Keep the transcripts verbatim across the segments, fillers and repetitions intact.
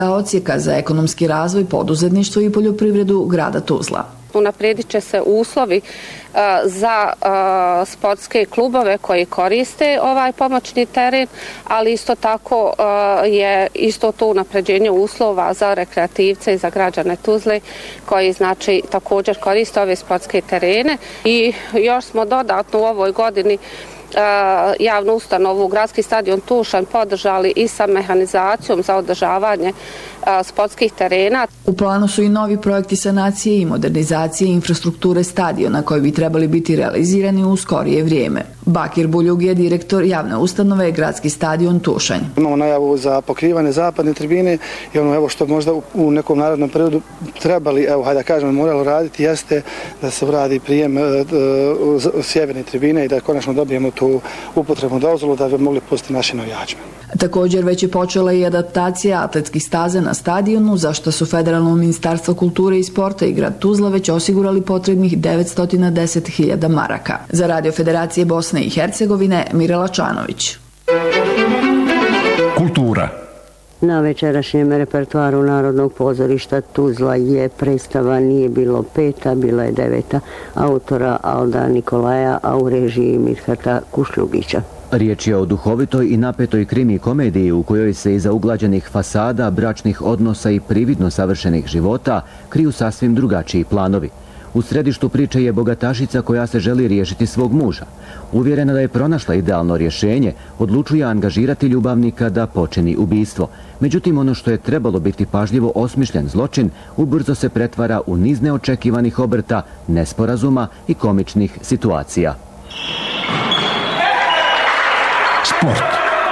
odsjeka za ekonomski razvoj, poduzetništvo i poljoprivredu grada Tuzla. Unaprijedit će se uslovi za sportske klubove koji koriste ovaj pomoćni teren, ali isto tako je isto to unapređenje uslova za rekreativce i za građane Tuzle koji znači također koriste ove sportske terene. I još smo dodatno u ovoj godini javnu ustanovu Gradski stadion Tušanj podržali i sa mehanizacijom za održavanje sportskih terena. U planu su i novi projekti sanacije i modernizacije infrastrukture stadiona koji bi trebali biti realizirani u skorije vrijeme. Bakir Buljug je direktor javne ustanove Gradski stadion Tušanj. Imamo najavu za pokrivanje zapadne tribine i ono evo što možda u nekom narednom periodu trebali, evo hajde da kažemo, moralo raditi jeste da se uradi prijem e, e, sjeverne tribine i da konačno dobijemo tu upotrebnu dozvolu da bi mogli pustiti naši navijačima. Također već je počela i adaptacija atletskih staza na stadionu, za što su Federalno ministarstvo kulture i sporta i grad Tuzla već osigurali potrebnih devetsto deset hiljada maraka. Za Radio Federacije Bosne i Hercegovine, Mirela Čanović. Kultura. Na večerašnjem repertoaru Narodnog pozorišta Tuzla je predstava Nije bilo peta, bila je deveta, autora Alda Nikolaja, a u režiji Mirhata Kušljugića. Riječ je o duhovitoj i napetoj krimi komediji u kojoj se iza uglađenih fasada, bračnih odnosa i prividno savršenih života kriju sasvim drugačiji planovi. U središtu priče je bogatašica koja se želi riješiti svog muža. Uvjerena da je pronašla idealno rješenje, odlučuje angažirati ljubavnika da počini ubistvo. Međutim, ono što je trebalo biti pažljivo osmišljen zločin, ubrzo se pretvara u niz neočekivanih obrta, nesporazuma i komičnih situacija. Sport.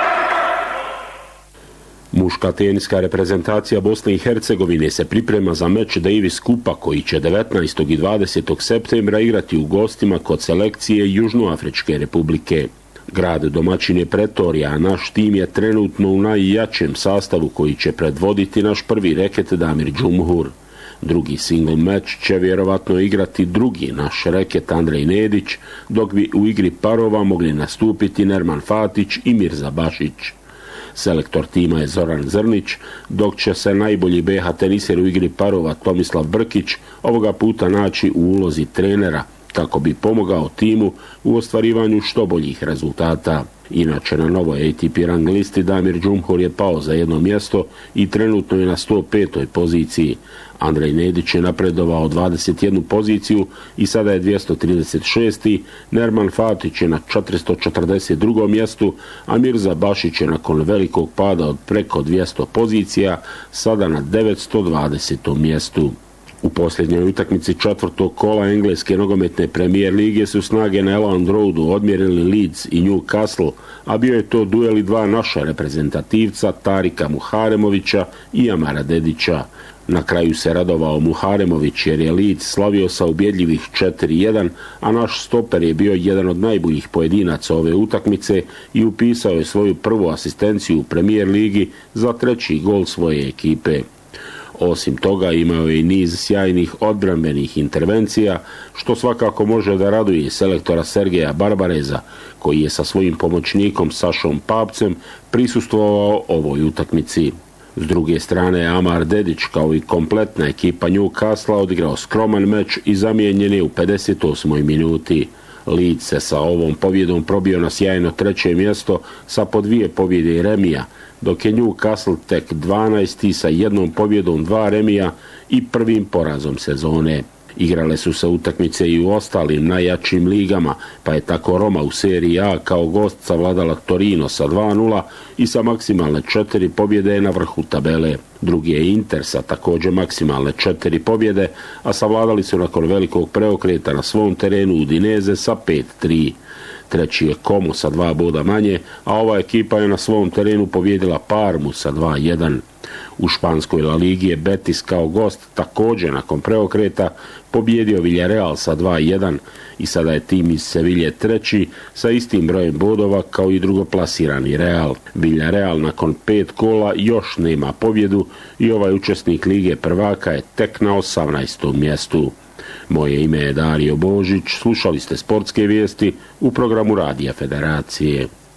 Muška teniska reprezentacija Bosne i Hercegovine se priprema za meč Davis Kupa koji će devetnaestog i dvadesetog septembra igrati u gostima kod selekcije Južnoafričke republike. Grad domaćin je Pretorija, a naš tim je trenutno u najjačem sastavu koji će predvoditi naš prvi reket Damir Džumhur. Drugi single meč će vjerovatno igrati drugi naš reket Andrej Nedić, dok bi u igri parova mogli nastupiti Nerman Fatić i Mirza Bašić. Selektor tima je Zoran Zrnić, dok će se najbolji B H teniser u igri parova Tomislav Brkić ovoga puta naći u ulozi trenera, kako bi pomogao timu u ostvarivanju što boljih rezultata. Inače, na novoj A T P rang listi Damir Džumhur je pao za jedno mjesto i trenutno je na sto petoj poziciji. Andrej Nedić je napredovao dvadeset jednu poziciju i sada je dvjesto trideset šesti. Nerman Fatić je na četiristo četrdeset drugom mjestu, a Mirza Bašić je nakon velikog pada od preko dvjesto pozicija sada na devetsto dvadesetom mjestu. U posljednjoj utakmici četvrtog kola engleske nogometne premijer lige su snage na Elland Roadu odmjerili Leeds i Newcastle, a bio je to duel i dva naša reprezentativca Tarika Muharemovića i Amara Dedića. Na kraju se radovao Muharemović jer je Leeds slavio sa ubjedljivih četiri jedan, a naš stoper je bio jedan od najboljih pojedinaca ove utakmice i upisao je svoju prvu asistenciju u Premier ligi za treći gol svoje ekipe. Osim toga imao je i niz sjajnih odbrambenih intervencija, što svakako može da raduje selektora Sergeja Barbareza, koji je sa svojim pomoćnikom Sašom Papcem prisustvovao ovoj utakmici. S druge strane, Amar Dedić kao i kompletna ekipa Newcastle odigrao skroman meč i zamijenjen je u pedeset osmoj minuti. Leeds se sa ovom pobjedom probio na sjajno treće mjesto sa po dvije pobjede i remija, dok je Newcastle tek dvanaesti sa jednom pobjedom, dva remija i prvim porazom sezone. Igrale su se utakmice i u ostalim najjačim ligama, pa je tako Roma u seriji A kao gost savladala Torino sa dva nula i sa maksimalne četiri pobjede je na vrhu tabele. Drugi je Inter sa također maksimalne četiri pobjede, a savladali su nakon velikog preokreta na svom terenu Udineze sa pet tri. Treći je Como sa dva boda manje, a ova ekipa je na svom terenu pobjedila Parmu sa dva jedan. U španskoj La Ligi je Betis kao gost također nakon preokreta pobjedio Villarreal sa dva jedan i sada je tim iz Sevilje treći sa istim brojem bodova kao i drugoplasirani Real. Villarreal nakon pet kola još nema pobjedu i ovaj učesnik Lige prvaka je tek na osamnaestom mjestu. Moje ime je Dario Božić, slušali ste sportske vijesti u programu Radija Federacije.